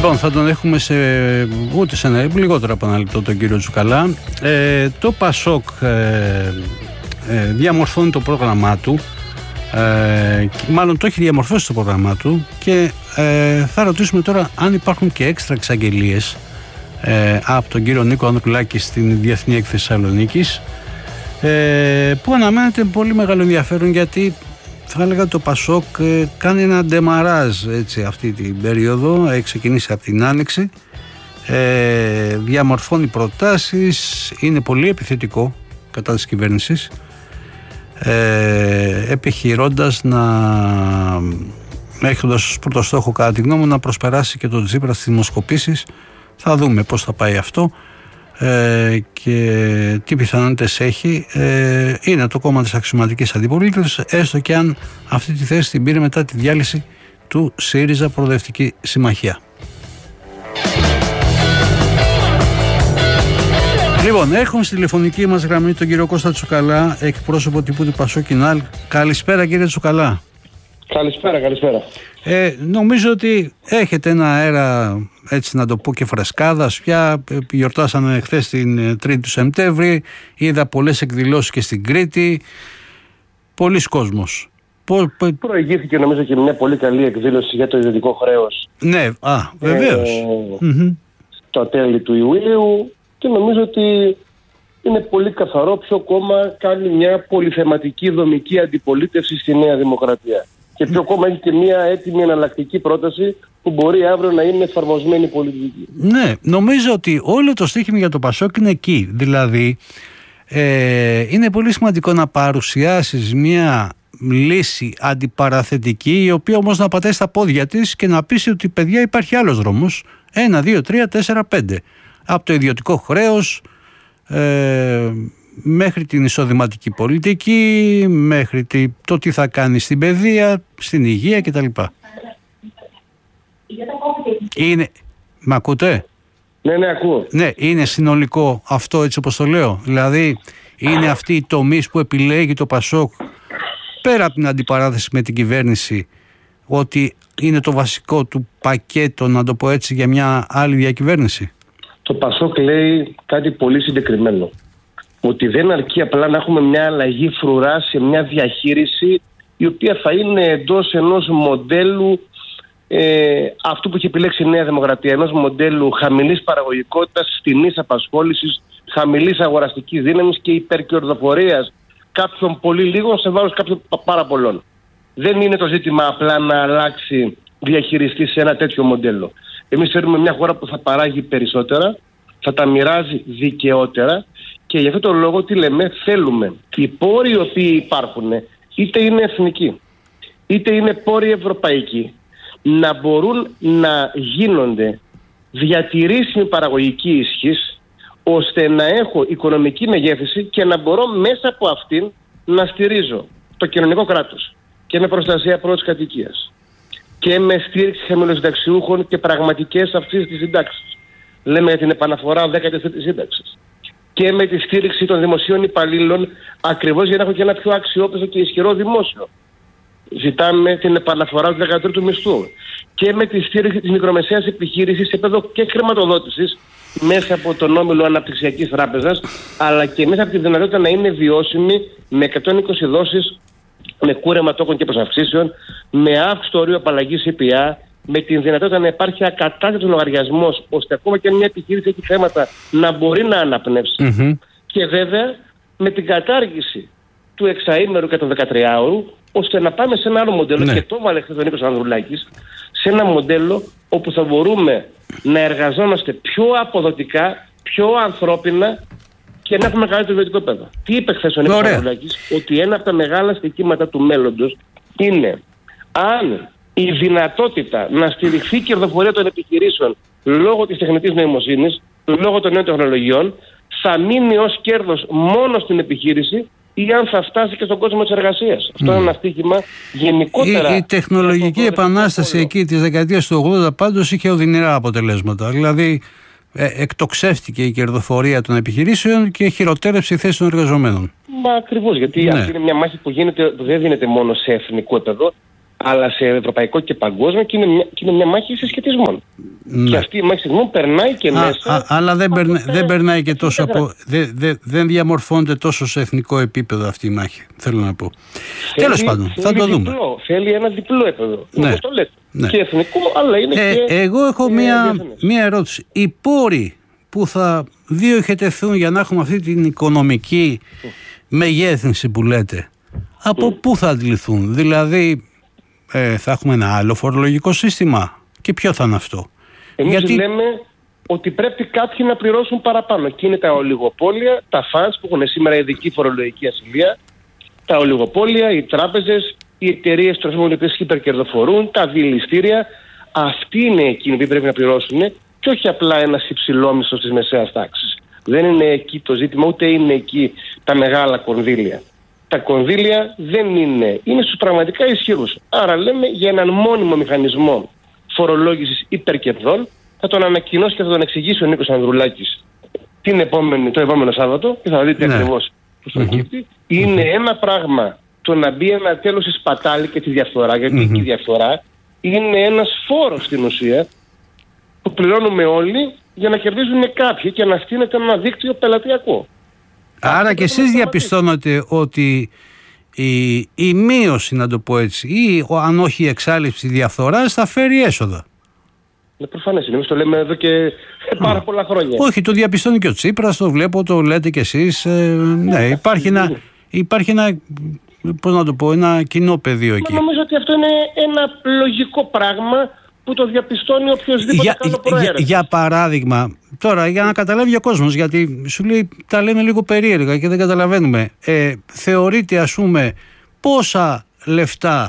Λοιπόν, θα τον έχουμε ούτε σε λιγότερο από ένα λεπτό τον κύριο Τσουκαλά. Το ΠΑΣΟΚ διαμορφώνει το πρόγραμμά του, μάλλον το έχει διαμορφώσει το πρόγραμμά του, και θα ρωτήσουμε τώρα αν υπάρχουν και έξτρα εξαγγελίες από τον κύριο Νίκο Ανδρουλάκη στην Διεθνή Έκθεση Θεσσαλονίκης, που αναμένεται πολύ μεγάλο ενδιαφέρον, γιατί θα έλεγα ότι το ΠΑΣΟΚ κάνει ένα ντεμαράζ αυτή την περίοδο, έχει ξεκινήσει από την Άνοιξη, διαμορφώνει προτάσεις, είναι πολύ επιθετικό κατά της κυβέρνησης, επιχειρώντας έχοντας ως πρώτο στόχο, κατά τη γνώμη μου, να προσπεράσει και τον Τσίπρα στις δημοσκοπήσεις. Θα δούμε πώς θα πάει αυτό και τι πιθανότητες έχει. Είναι το κόμμα της αξιωματικής αντιπολίτευσης, έστω και αν αυτή τη θέση την πήρε μετά τη διάλυση του ΣΥΡΙΖΑ Προοδευτική Συμμαχία. Λοιπόν, έχουμε στη τηλεφωνική μας γραμμή τον κύριο Κώστα Τσουκαλά, εκπρόσωπο τύπου του ΠΑΣΟΚ Κινάλ. Καλησπέρα, κύριε Τσουκαλά. Καλησπέρα. Νομίζω ότι έχετε ένα αέρα, έτσι να το πω, και φρεσκάδας πια. Γιορτάσαμε χθες την 3η του Σεπτέμβρη, είδα πολλές εκδηλώσεις και στην Κρήτη, πολλής κόσμος. Προηγήθηκε νομίζω και μια πολύ καλή εκδήλωση για το ιδιωτικό χρέος. Ναι, βεβαίως. Στο τέλη του Ιουλίου, και νομίζω ότι είναι πολύ καθαρό ποιο κόμμα κάνει μια πολυθεματική δομική αντιπολίτευση στη Νέα Δημοκρατία. Και ποιο κόμμα έχει και μια έτοιμη εναλλακτική πρόταση που μπορεί αύριο να είναι εφαρμοσμένη πολιτική. Ναι, νομίζω ότι όλο το στοίχημα για το ΠΑΣΟΚ είναι εκεί. Δηλαδή, είναι πολύ σημαντικό να παρουσιάσεις μια λύση αντιπαραθετική, η οποία όμως να πατάει στα πόδια της και να πεις ότι, παιδιά, υπάρχει άλλος δρόμος. 1, 2, 3, 4, 5. Από το ιδιωτικό χρέος μέχρι την εισοδηματική πολιτική, μέχρι το τι θα κάνει στην παιδεία, στην υγεία κτλ. Είναι... Μ' ακούτε? Ναι, ακούω. Ναι, είναι συνολικό αυτό, έτσι όπως το λέω. Δηλαδή, είναι αυτοί οι τομείς που επιλέγει το ΠΑΣΟΚ, πέρα από την αντιπαράθεση με την κυβέρνηση, ότι είναι το βασικό του πακέτο, να το πω έτσι, για μια άλλη διακυβέρνηση. Το ΠΑΣΟΚ λέει κάτι πολύ συγκεκριμένο. Ότι δεν αρκεί απλά να έχουμε μια αλλαγή φρουρά σε μια διαχείριση, η οποία θα είναι εντός ενός μοντέλου, αυτού που έχει επιλέξει η Νέα Δημοκρατία, ενός μοντέλου χαμηλής παραγωγικότητας, φτηνής απασχόλησης, χαμηλής αγοραστικής δύναμης και υπερκερδοφορίας κάποιων πολύ λίγων σε βάρος κάποιων πάρα πολλών. Δεν είναι το ζήτημα απλά να αλλάξει διαχειριστή σε ένα τέτοιο μοντέλο. Εμείς θέλουμε μια χώρα που θα παράγει περισσότερα, θα τα μοιράζει δικαιότερα, και γι' αυτό το λόγο τι λέμε, θέλουμε οι πόροι οι οποίοι υπάρχουν, είτε είναι εθνικοί, είτε είναι πόροι ευρωπαϊκοί, να μπορούν να γίνονται διατηρήσιμη παραγωγική ισχύς, ώστε να έχω οικονομική μεγέθυνση και να μπορώ μέσα από αυτήν να στηρίζω το κοινωνικό κράτος και με προστασία πρώτης κατοικίας και με στήριξη χαμηλοσυνταξιούχων και πραγματικές αυξήσεις της συντάξης. Λέμε για την επαναφορά 13ης σύνταξης. Και με τη στήριξη των δημοσίων υπαλλήλων, ακριβώς για να έχω και ένα πιο αξιόπιστο και ισχυρό δημόσιο. Ζητάμε την επαναφορά του 13ου μισθού. Και με τη στήριξη της μικρομεσαίας επιχείρησης σε επίπεδο και χρηματοδότησης μέσα από τον Όμιλο Αναπτυξιακής Τράπεζας, αλλά και μέσα από τη δυνατότητα να είναι βιώσιμη με 120 δόσεις, με κούρεμα τόκων και προσαυξήσεων, με αύξηση του ορίου απαλλαγής ΦΠΑ, με την δυνατότητα να υπάρχει ακατάστατος λογαριασμός, ώστε ακόμα και αν μια επιχείρηση έχει θέματα να μπορεί να αναπνεύσει. Και βέβαια με την κατάργηση του εξαήμερου και του 13ωρου, ώστε να πάμε σε ένα άλλο μοντέλο. Και το έβαλε χθες ο Νίκος Ανδρουλάκης, σε ένα μοντέλο όπου θα μπορούμε να εργαζόμαστε πιο αποδοτικά, πιο ανθρώπινα και να έχουμε καλύτερο βιωτικό επίπεδο. Τι είπε χθες ο Νίκος Ανδρουλάκης? Ότι ένα από τα μεγάλα στοιχήματα του μέλλοντος είναι αν η δυνατότητα να στηριχθεί η κερδοφορία των επιχειρήσεων λόγω της τεχνητής νοημοσύνης, λόγω των νέων τεχνολογιών, θα μείνει ως κέρδος μόνο στην επιχείρηση ή αν θα φτάσει και στον κόσμο της εργασίας. Αυτό είναι ένα στοίχημα γενικότερα. Η τεχνολογική επανάσταση εκεί της δεκαετίας του 80 πάντως είχε οδυνηρά αποτελέσματα. Δηλαδή εκτοξεύτηκε η κερδοφορία των επιχειρήσεων και χειροτέρεψε η θέση των εργαζομένων. Μα ακριβώς, γιατί αυτή είναι μια μάχη που δεν δίνεται μόνο σε εθνικό επίπεδο, αλλά σε ευρωπαϊκό και παγκόσμιο, και είναι μια μάχη συσχετισμών. Και αυτή μέχρι στιγμή περνάει και μέσα. Αλλά δεν περνάει και τόσο από. Δεν διαμορφώνεται τόσο σε εθνικό επίπεδο αυτή η μάχη. Θέλω να πω. Τέλος πάντων, θα το δούμε. Θέλει ένα διπλό επίπεδο. Ναι. Το λέτε. Ναι. Και εθνικό, αλλά είναι και. Εγώ έχω μία ερώτηση. Οι πόροι που θα διοχετευθούν για να έχουμε αυτή την οικονομική μεγέθυνση που λέτε, από πού θα αντιληφθούν? Δηλαδή, θα έχουμε ένα άλλο φορολογικό σύστημα? Και ποιο θα είναι αυτό? Εμείς λέμε ότι πρέπει κάποιοι να πληρώσουν παραπάνω. Και είναι τα ολιγοπόλια, τα φαντς που έχουν σήμερα ειδική φορολογική ασυλία, τα ολιγοπόλια, οι τράπεζες, οι εταιρείες τροφίμων που υπερκερδοφορούν, τα δηληστήρια. Αυτοί είναι εκείνοι που πρέπει να πληρώσουν και όχι απλά ένας υψηλόμισθος της μεσαίας τάξης. Δεν είναι εκεί το ζήτημα, ούτε είναι εκεί τα μεγάλα κονδύλια. Τα κονδύλια δεν είναι στους πραγματικά ισχυρούς. Άρα λέμε για έναν μόνιμο μηχανισμό φορολόγησης υπερκερδών. Θα τον ανακοινώσει και θα τον εξηγήσει ο Νίκος Ανδρουλάκης το επόμενο Σάββατο και θα δείτε ακριβώς πώς προκύπτει. Είναι ένα πράγμα το να μπει ένα τέλος στη σπατάλη και τη διαφθορά, γιατί η διαφθορά είναι ένας φόρος στην ουσία που πληρώνουμε όλοι για να κερδίζουν κάποιοι και να στείνεται ένα δίκτυο πελατειακό. Άρα και εσείς διαπιστώνετε ότι η μείωση, να το πω έτσι, ή αν όχι η εξάλληψη διαφθοράς θα φέρει έσοδα? Είναι προφανές. Εμείς το λέμε εδώ και πάρα πολλά χρόνια. Όχι, το διαπιστώνει και ο Τσίπρας, το βλέπω, το λέτε κι εσείς. Ναι, υπάρχει ένα, πώς να το πω, ένα κοινό πεδίο εκεί. Νομίζω ότι αυτό είναι ένα λογικό πράγμα που το διαπιστώνει οποιοδήποτε καλό προαίρετος. Για παράδειγμα, τώρα για να καταλάβει ο κόσμος, γιατί σου λέει τα λέμε λίγο περίεργα και δεν καταλαβαίνουμε. Θεωρείτε, ας πούμε, πόσα λεφτά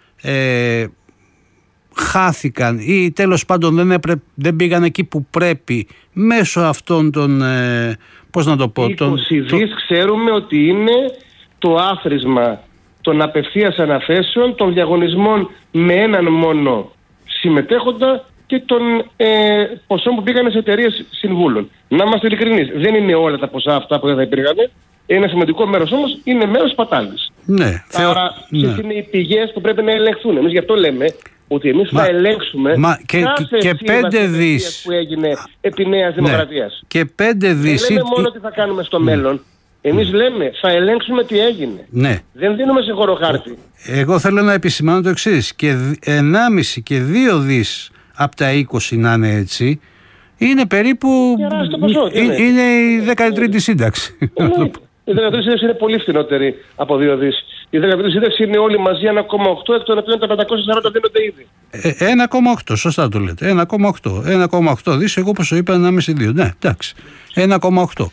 χάθηκαν ή τέλος πάντων δεν πήγαν εκεί που πρέπει μέσω αυτών των, πώς να το πω, 20 δις ξέρουμε ότι είναι το άθροισμα των απευθείας αναθέσεων, των διαγωνισμών με έναν μόνο συμμετέχοντα και των ποσών που πήγαν σε εταιρείες συμβούλων. Να είμαστε ειλικρινείς, δεν είναι όλα τα ποσά αυτά που δεν θα υπήρχαν. Ένα σημαντικό μέρος όμως είναι μέρος πατάλης. Ναι, άρα ποιες είναι οι πηγές που πρέπει να ελεγχθούν? Εμείς γι' αυτό λέμε ότι εμείς θα ελέγξουμε κάθε σύμβαση που έγινε επί Νέας Δημοκρατίας. Και 5 δις. Δεν λέμε μόνο τι θα κάνουμε στο μέλλον. Εμείς λέμε θα ελέγξουμε τι έγινε. Ναι. Δεν δίνουμε σε χωροχάρτη. Εγώ θέλω να επισημάνω το εξής. Και 1,5 και 2 δις από τα 20 να είναι έτσι, είναι περίπου. Είναι η 13η σύνταξη. Η 13η σύνταξη είναι πολύ φθηνότερη από 2 δις. Η 13η σύνταξη είναι όλοι μαζί 1,8, εκ των οποίων τα 540 δίνονται ήδη. 1,8, σωστά το λέτε. 1,8 δις, εγώ όπως το είπα 1,5-2. Ναι, εντάξει. 1,8.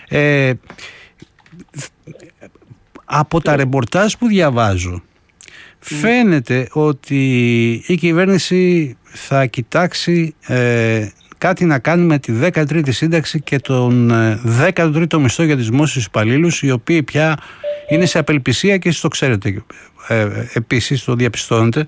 Από τα ρεπορτάζ που διαβάζω φαίνεται ότι η κυβέρνηση θα κοιτάξει κάτι να κάνει με τη 13η σύνταξη και τον 13ο μισθό για τις δημόσιους υπαλλήλους, οι οποίοι πια είναι σε απελπισία και εσείς το ξέρετε, επίσης το διαπιστώνετε.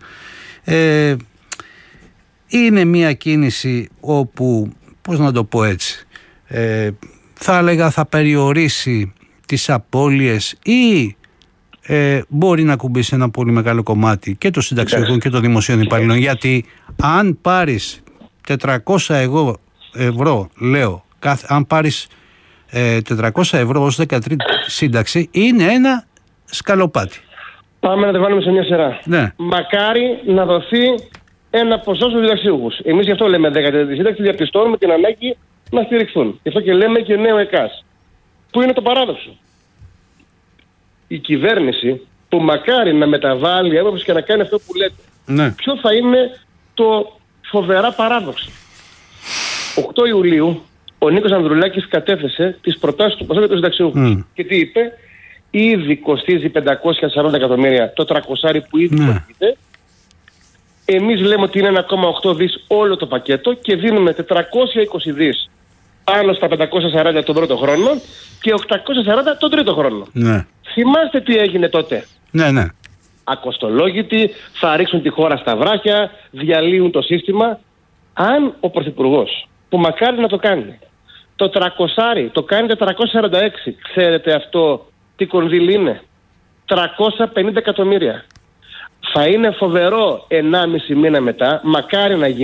Είναι μια κίνηση όπου, πώς να το πω έτσι, θα έλεγα θα περιορίσει τις απώλειες ή μπορεί να κουμπίσει ένα πολύ μεγάλο κομμάτι και των συνταξιούχων και των δημοσίων υπαλλήλων, γιατί αν πάρεις 400 ευρώ, λέω, αν πάρεις 400 ευρώ ως 13η σύνταξη, είναι ένα σκαλοπάτι. Πάμε να τα βάλουμε σε μια σειρά. Ναι. Μακάρι να δοθεί ένα ποσό στους συνταξιούχους. Εμείς γι' αυτό λέμε 13η σύνταξη, διαπιστώνουμε την ανάγκη να στηριχθούν. Γι' αυτό και λέμε και νέο ΕΚΑΣ. Πού είναι το παράδοξο? Η κυβέρνηση που μακάρι να μεταβάλει έποψη και να κάνει αυτό που λέτε. Ναι. Ποιο θα είναι το φοβερά παράδοξο? 8 Ιουλίου ο Νίκος Ανδρουλάκης κατέθεσε τις προτάσεις του ποσό για τους συνταξιούχους. Και τι είπε? Ήδη κοστίζει 540 εκατομμύρια το 300 που ήδη κοστίζεται. Εμείς λέμε ότι είναι 1,8 δις όλο το πακέτο και δίνουμε 420 δις πάνω στα 540 τον πρώτο χρόνο και 840 τον τρίτο χρόνο. Ναι. Θυμάστε τι έγινε τότε? Ναι. Ακοστολόγητοι, θα ρίξουν τη χώρα στα βράχια, διαλύουν το σύστημα. Αν ο Πρωθυπουργός, που μακάρι να το κάνει, το 300 το κάνει 446, ξέρετε αυτό τι κονδύλι είναι? 350 εκατομμύρια. Θα είναι φοβερό 1,5 μήνα μετά, μακάρι να γίνει,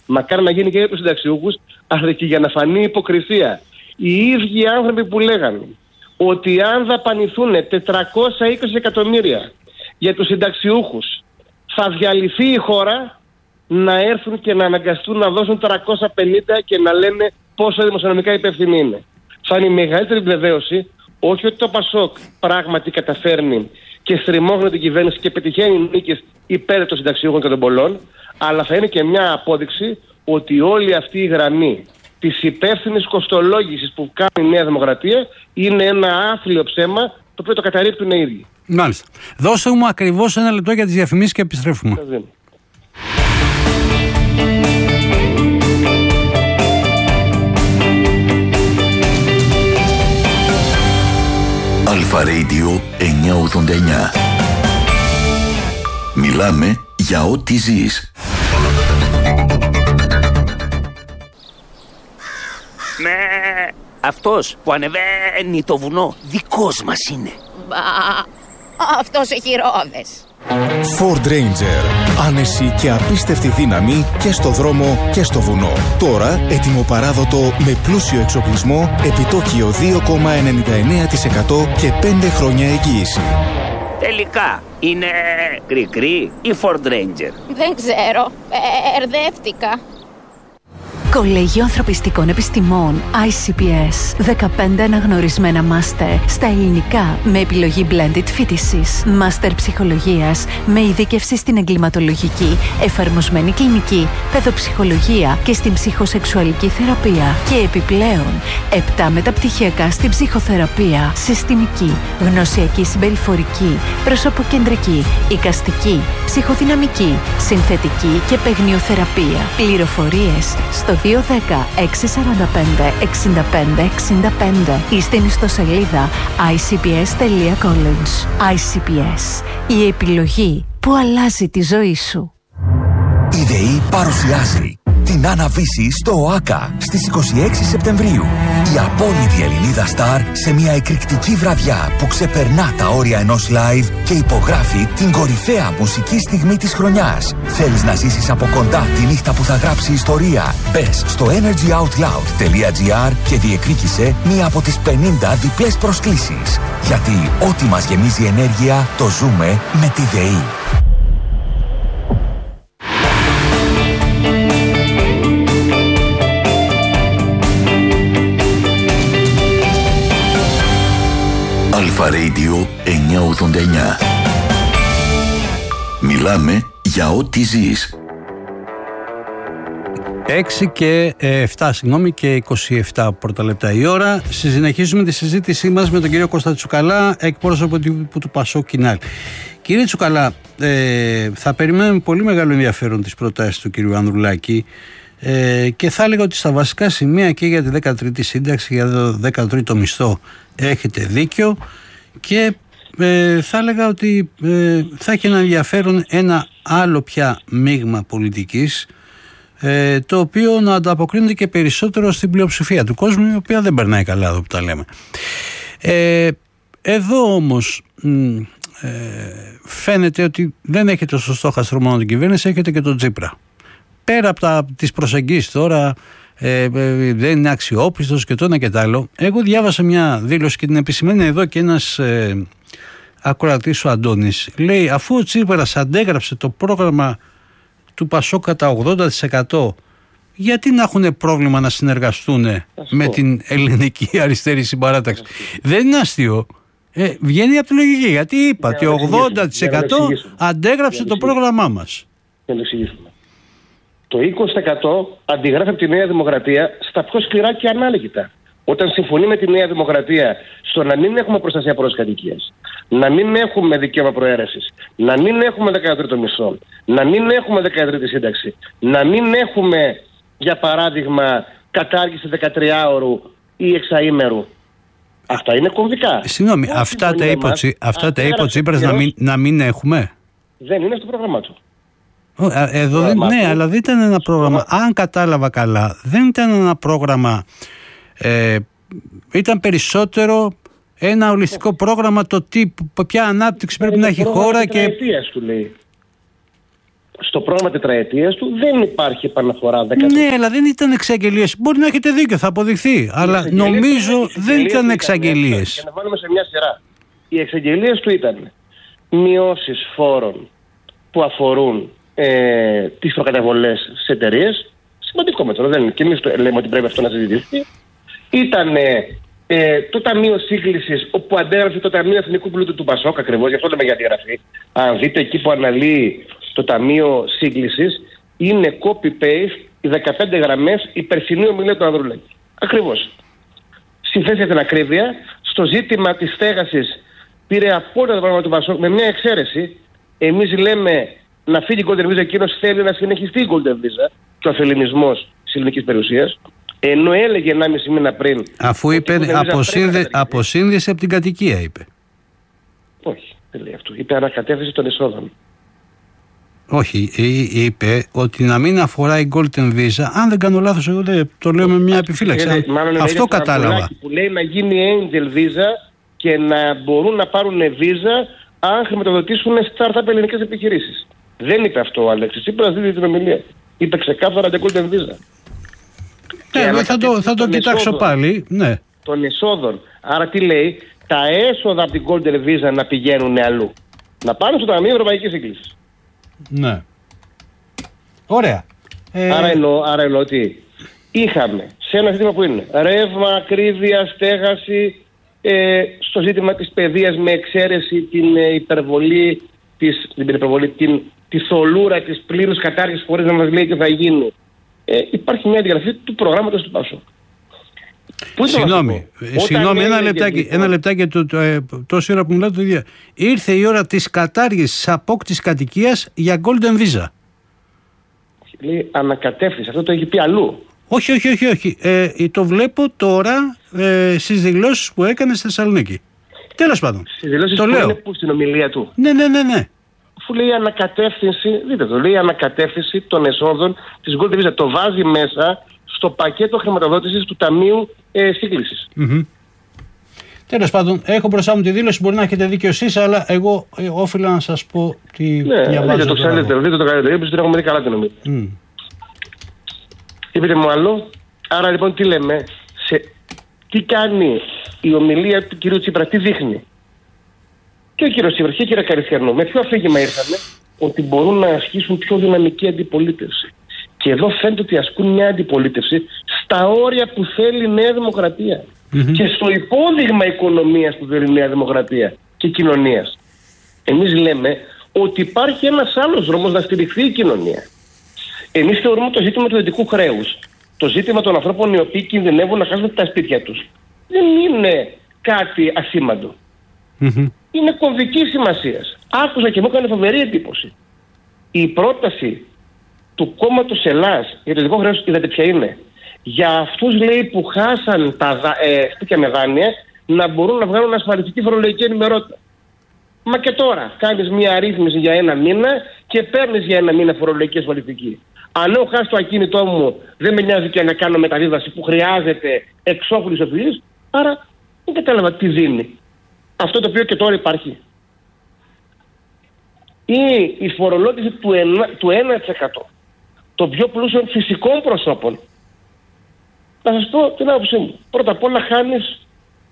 Μακάρι να γίνει και για τους συνταξιούχους, αλλά και για να φανεί υποκρισία. Οι ίδιοι άνθρωποι που λέγανε ότι αν δαπανηθούν 420 εκατομμύρια για τους συνταξιούχους, θα διαλυθεί η χώρα, να έρθουν και να αναγκαστούν να δώσουν 350 και να λένε πόσο δημοσιονομικά υπεύθυνοι είναι. Θα είναι η μεγαλύτερη βεβαίωση, όχι ότι το ΠΑΣΟΚ πράγματι καταφέρνει και στριμώχνει την κυβέρνηση και πετυχαίνει νίκες υπέρ των συνταξιούχων και των πολλών, αλλά θα είναι και μια απόδειξη ότι όλη αυτή η γραμμή της υπεύθυνης κοστολόγησης που κάνει η Νέα Δημοκρατία είναι ένα άθλιο ψέμα, το οποίο το καταρρίπτουν οι ίδιοι. Μάλιστα. Δώστε μου ακριβώς ένα λεπτό για τις διαφημίσεις και επιστρέφουμε. Αλφα Radio 989. Μιλάμε για ό,τι ζεις. Ναι, αυτός που ανεβαίνει το βουνό δικός μας είναι. Αυτός έχει ρόδες. Ford Ranger. Άνεση και απίστευτη δύναμη και στο δρόμο και στο βουνό. Τώρα έτοιμο παράδοτο με πλούσιο εξοπλισμό, επιτόκιο 2,99% και 5 χρόνια εγγύηση. Τελικά είναι γκρι-γκρι ή Ford Ranger? Δεν ξέρω, μπερδεύτηκα. Κολέγιο Ανθρωπιστικών Επιστημών ICPS. 15 αναγνωρισμένα μάστερ στα ελληνικά με επιλογή blended φοιτησης. Μάστερ ψυχολογίας με ειδίκευση στην εγκληματολογική, εφαρμοσμένη κλινική, παιδοψυχολογία και στην ψυχοσεξουαλική θεραπεία. Και επιπλέον 7 μεταπτυχιακά στην ψυχοθεραπεία, συστημική, γνωσιακή συμπεριφορική, προσωποκεντρική, εικαστική, ψυχοδυναμική, συνθετική και παιγνιοθεραπεία. Πληροφορίες στο 210-645-65-65 ή στην ιστοσελίδα icps.college. ICPS. Η επιλογή που αλλάζει τη ζωή σου. Η ΔΕΗ παρουσιάζει την Άννα-Βύση στο ΟΑΚΑ στις 26 Σεπτεμβρίου. Η απόλυτη Ελληνίδα στάρ σε μια εκρηκτική βραδιά που ξεπερνά τα όρια ενός live και υπογράφει την κορυφαία μουσική στιγμή της χρονιάς. Θέλεις να ζήσεις από κοντά τη νύχτα που θα γράψει ιστορία? Μπες στο energyoutloud.gr και διεκδίκησε μία από τις 50 διπλές προσκλήσεις. Γιατί ό,τι μας γεμίζει ενέργεια το ζούμε με τη ΔΕΗ. Αλφα Radio 989. Μιλάμε για ό,τι ζεις. 6 και 7, και 27 πρώτα λεπτά η ώρα. Συνεχίζουμε τη συζήτησή μας με τον κύριο Κώστα Τσουκαλά, εκπρόσωπο του ΠΑΣΟΚ Κινάλ. Κύριε Τσουκαλά, θα περιμένουμε πολύ μεγάλο ενδιαφέρον τις προτάσεις του κύριου Ανδρουλάκη και θα έλεγα ότι στα βασικά σημεία και για τη 13η σύνταξη, για το 13ο μισθό έχετε δίκιο και θα έλεγα ότι θα έχει ένα ενδιαφέρον ένα άλλο πια μείγμα πολιτικής, το οποίο να ανταποκρίνεται και περισσότερο στην πλειοψηφία του κόσμου, η οποία δεν περνάει καλά εδώ που τα λέμε. Εδώ όμως φαίνεται ότι δεν έχετε στο στόχαστρο μόνο την κυβέρνηση, έχετε και τον Τσίπρα. Πέρα από τις προσεγγίσεις τώρα, δεν είναι αξιόπιστος και το ένα και το άλλο. Εγώ διάβασα μια δήλωση και την επισημαίνει εδώ και ένας ακροατής, ο Αντώνης. Λέει, αφού ο Τσίπρας αντέγραψε το πρόγραμμα του ΠΑΣΟΚ κατά 80%, γιατί να έχουν πρόβλημα να συνεργαστούν με την ελληνική αριστερή συμπαράταξη? Δεν είναι αστείο. Βγαίνει από τη λογική, γιατί είπα ότι 80% αντέγραψε το πρόγραμμά μας. Να το εξηγήσουμε. Το 20% αντιγράφει από τη Νέα Δημοκρατία στα πιο σκληρά και ανάλογητα. Όταν συμφωνεί με τη Νέα Δημοκρατία στο να μην έχουμε προστασία πρώτης κατοικίας, να μην έχουμε δικαίωμα προαίρεσης, να μην έχουμε 13ο μισθό, να μην έχουμε 13η σύνταξη, να μην έχουμε, για παράδειγμα, κατάργηση 13ωρου ή 6ήμερου. Αυτά είναι κομβικά. Συγγνώμη, αυτά τα είπε ο Τσίπρας να μην έχουμε. Δεν είναι στο πρόγραμμά του. Ναι, αλλά δεν ήταν ένα πρόγραμμα. Αν κατάλαβα καλά, δεν ήταν ένα πρόγραμμα. Ήταν περισσότερο ένα ολιστικό πρόγραμμα, το ποια ανάπτυξη πρέπει να έχει η χώρα. Και του λέει. στο πρόγραμμα τετραετίας του δεν υπάρχει επαναφορά 10. Ναι, αλλά δεν ήταν εξαγγελίες. Μπορεί να έχετε δίκιο, θα αποδειχθεί. Αλλά νομίζω δεν ήταν εξαγγελίες. Για να βάλουμε σε μια σειρά. Οι εξαγγελίες του ήταν μειώσεις φόρων που αφορούν τις προκαταβολές σε εταιρείες. Σημαντικό μέτρο, δεν είναι. Και εμείς λέμε ότι πρέπει αυτό να συζητηθεί. Ήταν το Ταμείο Σύγκλησης, όπου αντέγραφε το Ταμείο Εθνικού Πλούτου του Πασόκ, ακριβώς, γι' αυτό λέμε για αντιγραφή. Αν δείτε εκεί που αναλύει το Ταμείο Σύγκλησης, είναι copy-paste οι 15 γραμμές η περσινή ομιλία του Ανδρουλάκη. Ακριβώς. Συνθέσει για την ακρίβεια, στο ζήτημα της στέγασης πήρε απόλυτα το πράγμα του Πασόκ με μια εξαίρεση. Εμείς λέμε να φύγει η Golden Visa, εκείνος θέλει να συνεχιστεί η Golden Visa και ο αφελινισμός της ελληνικής περιουσίας. Ενώ έλεγε 1,5 μήνα πριν. Αφού είπε αποσύνδεση από την κατοικία, είπε. Όχι, δεν λέει αυτό. Είπε ανακατεύθυνση των εσόδων. Όχι, είπε ότι να μην αφορά η Golden Visa. Αν δεν κάνω λάθος, εγώ το λέω με μια επιφύλαξη. Αυτό κατάλαβα. Που λέει να γίνει Angel Visa και να μπορούν να πάρουν Visa αν χρηματοδοτήσουν startup ελληνικές επιχειρήσεις. Δεν είπε αυτό ο Αλέξης. Είπε να δείτε την ομιλία. Είπε ξεκάθαρα την Golden Visa. Θα το κοιτάξω πάλι. Ναι. Των εσόδων. Άρα τι λέει, τα έσοδα από την Golden Visa να πηγαίνουν αλλού. Να πάνε στο Ταμείο Ευρωπαϊκής Σύγκλησης. Ναι. Ωραία. Άρα εννοώ ότι είχαμε σε ένα ζήτημα που είναι ρεύμα, ακρίβεια, στέγαση, στο ζήτημα της παιδείας με εξαίρεση τη θολούρα της πλήρους κατάργησης χωρίς να μας λέει τι θα γίνει. Υπάρχει μια αντιγραφή του προγράμματος του Πασόκ. Συγγνώμη, ένα λεπτάκι τόση ώρα που μιλάτε το ίδιο. Ήρθε η ώρα της κατάργησης απόκτησης κατοικίας για Golden Visa. Λέει ανακατεύθυνση, αυτό το έχει πει αλλού. Όχι. Το βλέπω τώρα στις δηλώσεις που έκανε στη Θεσσαλονίκη. Τέλος πάντων. Στις δηλώσεις που είναι που στην ομιλία του. Ναι. Αφού λέει ανακατεύθυνση, δείτε το, λέει ανακατεύθυνση των εσόδων της Golden Visa. Το βάζει μέσα στο πακέτο χρηματοδότησης του Ταμείου Σύγκλησης. Τέλος πάντων, έχω μπροστά μου τη δήλωση, μπορεί να έχετε δίκιο εσείς, αλλά εγώ όφιλα να σας πω τι διαβάζω. Ναι, το ξέρετε, δείτε το καλύτερο, γιατί την έχουμε δει καλά την ομιλία. Είπετε μου άλλο. Άρα λοιπόν τι λέμε, τι κάνει η ομιλία του κυρίου Τσίπρα, τι δείχνει. Και ο κύριος Τσίπρας και η κυρία Καριστιανού, με ποιο αφήγημα ήρθανε, ότι μπορούν να ασκήσουν πιο δυναμική αντιπολίτευση. Και εδώ φαίνεται ότι ασκούν μια αντιπολίτευση στα όρια που θέλει η Νέα Δημοκρατία. Και στο υπόδειγμα οικονομίας που θέλει η Νέα Δημοκρατία και κοινωνίας. Εμείς λέμε ότι υπάρχει ένας άλλος δρόμος να στηριχθεί η κοινωνία. Εμείς θεωρούμε το ζήτημα του ιδιωτικού χρέους, το ζήτημα των ανθρώπων οι οποίοι κινδυνεύουν να χάσουν τα σπίτια τους, δεν είναι κάτι ασήμαντο. Είναι κομβικής σημασίας. Άκουσα και μου έκανε φοβερή εντύπωση. Η πρόταση του κόμματος Ελλάς για το ιδιωτικό χρέος, είδατε ποια είναι. Για αυτούς, λέει, που χάσαν τα σπίτια με δάνεια, να μπορούν να βγάλουν ασφαλιστική φορολογική ενημερότητα. Μα και τώρα κάνεις μια αρρύθμιση για ένα μήνα και παίρνεις για ένα μήνα φορολογική ασφαλιστική. Αν έχω χάσει το ακίνητό μου, δεν με νοιάζει και να κάνω μεταβίβαση που χρειάζεται εξώφυλλης οφειλής, άρα δεν κατάλαβα τι δίνει. Αυτό το οποίο και τώρα υπάρχει. Ή η φορολόγηση του 1% των πιο πλούσιων φυσικών προσώπων. Να σας πω την άποψή μου. Πρώτα απ' όλα χάνεις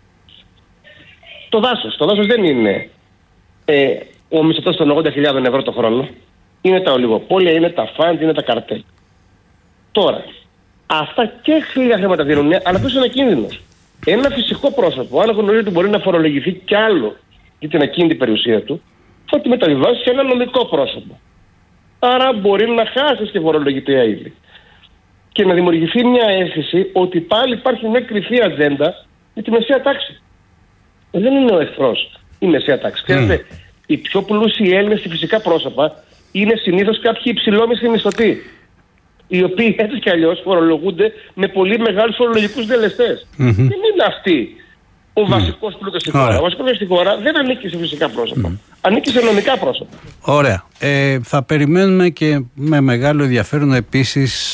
το δάσος. Το δάσος δεν είναι ο μισθωτός των 80.000 ευρώ το χρόνο. Είναι τα ολιγοπόλια, είναι τα φαντ, είναι τα καρτέλ. Τώρα, αυτά και χίλια χρήματα δίνουν, αλλά ποιος είναι κίνδυνος. Ένα φυσικό πρόσωπο, αν γνωρίζει ότι μπορεί να φορολογηθεί κι άλλο για την ακίνητη περιουσία του, θα τη μεταβιβάσει σε ένα νομικό πρόσωπο. Άρα μπορεί να χάσει στη φορολογητέα ύλη. Και να δημιουργηθεί μια αίσθηση ότι πάλι υπάρχει μια κρυφή ατζέντα για τη μεσαία τάξη. Δεν είναι ο εχθρός η μεσαία τάξη. Ξέρετε, οι πιο πλούσιοι Έλληνες στη φυσικά πρόσωπα είναι συνήθως κάποιοι υψηλόμισθοι μισθωτοί, οι οποίοι έτσι κι αλλιώς φορολογούνται με πολύ μεγάλους φορολογικούς δελεστές. Δεν είναι αυτοί ο βασικός πλούτος στη χώρα. Ο βασικός πλούτος στη χώρα δεν ανήκει σε φυσικά πρόσωπα. Ανήκει σε νομικά πρόσωπα. Ωραία. Θα περιμένουμε και με μεγάλο ενδιαφέρον επίσης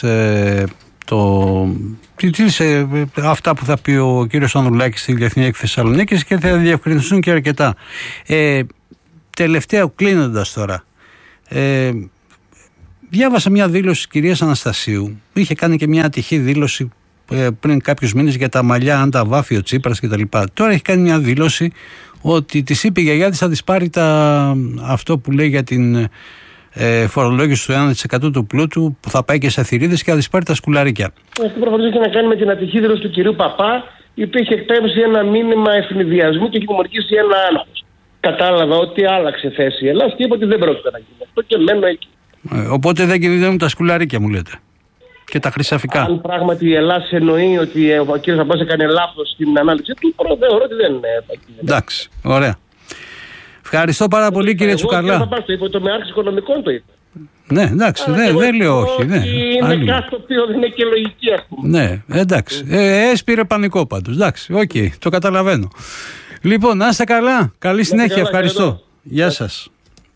αυτά που θα πει ο κύριος Ανδρουλάκης στη Διεθνή Έκθεση Θεσσαλονίκης και θα διευκρινιστούν και αρκετά. Τελευταία, κλείνοντας τώρα, Διάβασα μια δήλωση της κυρίας Αναστασίου. Είχε κάνει και μια ατυχή δήλωση πριν κάποιους μήνες για τα μαλλιά, αν τα βάφει ο Τσίπρας κτλ. Τώρα έχει κάνει μια δήλωση ότι της είπε η γιαγιά της θα της πάρει αυτό που λέει για την φορολόγηση του 1% του πλούτου, που θα πάει και σε θηρίδες και θα της πάρει τα σκουλαρίκια. Αυτό προφανώς έχει να κάνει με την ατυχή δήλωση του κυρίου Παπά, η οποία είχε εκπέμψει ένα μήνυμα ευνηδιασμού και έχει δημιουργήσει ένα άγχος. Κατάλαβα ότι άλλαξε θέση η Ελλάδα και είπε ότι δεν πρόκειται να γίνει αυτό και μένω εκεί. Οπότε δεν κινδυνεύουν τα σκουλαρίκια, μου λέτε. Και τα χρυσαφικά. Αν πράγματι η Ελλάδα εννοεί ότι ο κ. Παπάς έκανε λάθος στην ανάλυση του, θεωρώ ότι δεν είναι. Εντάξει, ωραία. Ευχαριστώ πάρα πολύ, κύριε Τσουκαλά. Ο Παπάς το είπε, το με άρχιση οικονομικών το είπε. Ναι, εντάξει, δεν λέω όχι. Ναι. Είναι κάτι το οποίο δεν είναι και λογική, ας πούμε. Ναι, εντάξει. Έσπηρε πανικό πάντως. Εντάξει, οκ, το καταλαβαίνω. Λοιπόν, να είστε καλά. Καλή συνέχεια, ευχαριστώ. Γεια σας.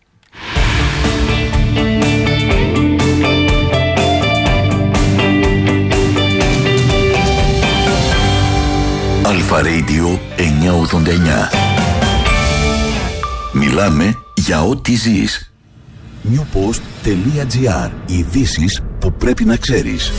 Αλφα Radio 989. Μιλάμε για ό,τι ζεις. newpost.gr. Ειδήσεις που πρέπει να ξέρεις.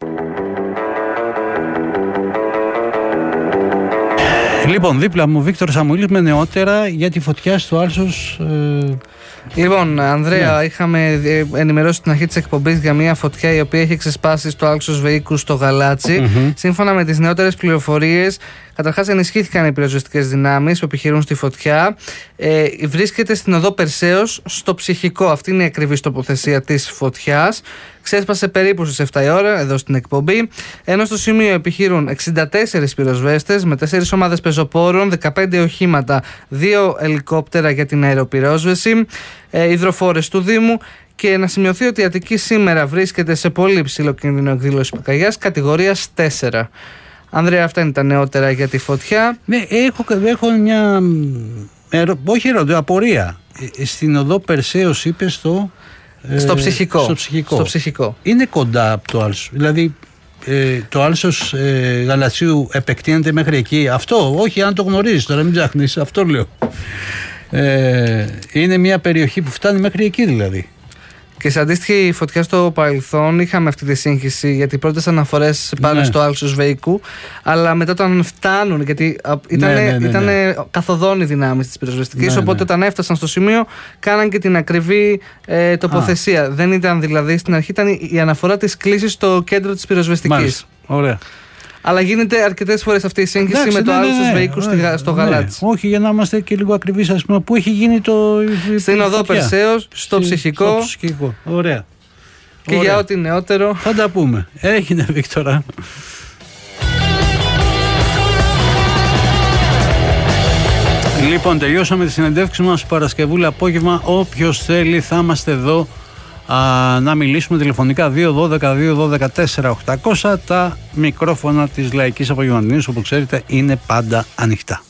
Λοιπόν, δίπλα μου Βίκτορ Σαμουήλης με νεότερα για τη φωτιά στο Άλσος. Λοιπόν, Ανδρέα, είχαμε ενημερώσει στην αρχή της εκπομπής για μια φωτιά η οποία έχει ξεσπάσει στο Άλσος Βεϊκού στο Γαλάτσι. Σύμφωνα με τις νεότερες πληροφορίες, καταρχάς ενισχύθηκαν οι πυροσβεστικές δυνάμεις που επιχειρούν στη φωτιά. Βρίσκεται στην οδό Περσέως στο Ψυχικό. Αυτή είναι η ακριβής τοποθεσία της φωτιάς. Ξέσπασε περίπου στις 7 η ώρα εδώ στην εκπομπή. Ενώ στο σημείο επιχειρούν 64 πυροσβέστες με 4 ομάδες πεζοπόρων, 15 οχήματα, 2 ελικόπτερα για την αεροπυρόσβεση, υδροφόρες του Δήμου. Και να σημειωθεί ότι η Αττική σήμερα βρίσκεται σε πολύ υψηλό κίνδυνο εκδήλωση πυρκαγιάς κατηγορίας 4. Ανδρέα, αυτά είναι τα νεότερα για τη φωτιά. Ναι, έχω μια απορία. Στην οδό Περσέως είπε στο Ψυχικό. Είναι κοντά από το Άλσος. Δηλαδή το Άλσος Γαλατσίου επεκτείνεται μέχρι εκεί. Αυτό, όχι αν το γνωρίζεις τώρα, μην ψάχνεις. Αυτό λέω. Είναι μια περιοχή που φτάνει μέχρι εκεί δηλαδή. Και σε αντίστοιχη φωτιά στο παρελθόν είχαμε αυτή τη σύγχυση, γιατί οι πρώτες αναφορές πάνω στο Άλσος Βεϊκού, αλλά μετά όταν φτάνουν, γιατί ήταν καθοδόν οι δυνάμεις της πυροσβεστικής, οπότε όταν έφτασαν στο σημείο κάναν και την ακριβή τοποθεσία. Δεν ήταν δηλαδή στην αρχή, ήταν η αναφορά της κλήσης στο κέντρο της πυροσβεστικής. Μάλιστα. Ωραία. Αλλά γίνεται αρκετές φορές αυτή η σύγχυση με το Άλσος Βεϊκού στο Γαλάτσι. Όχι, για να είμαστε και λίγο ακριβείς, ας πούμε, πού έχει γίνει το. Στην οδό Περσέως, στο Ψυχικό. Ωραία. Και για ό,τι νεότερο. Θα τα πούμε. Έγινε, Βίκτορα. Λοιπόν, τελειώσαμε τη συνεντεύξη μας Παρασκευούλα απόγευμα. Όποιος θέλει θα είμαστε εδώ να μιλήσουμε τηλεφωνικά 212-212-4800. Τα μικρόφωνα της Λαϊκής Απογευματινής, όπως ξέρετε, είναι πάντα ανοιχτά.